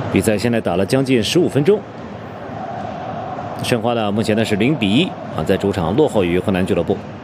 比赛现在打了将近15分钟，申花呢目前呢是0比1啊，在主场落后于河南俱乐部。